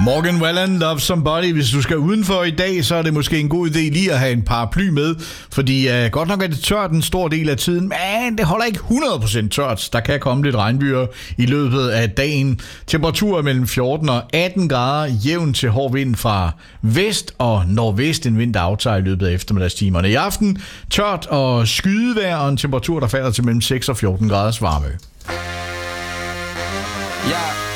Morgan Wallen, Love Somebody. Hvis du skal udenfor i dag, så er det måske en god idé lige at have en paraply med, fordi godt nok er det tørt en stor del af tiden, men det holder ikke 100% tørt. Der kan komme lidt regnbyger i løbet af dagen. Temperaturer mellem 14 og 18 grader, jævn til hård vind fra vest og nordvest. En vind, der aftager i løbet af eftermiddagstimerne. I aften tørt og skydevejr og en temperatur, der falder til mellem 6 og 14 graders varme. Ja.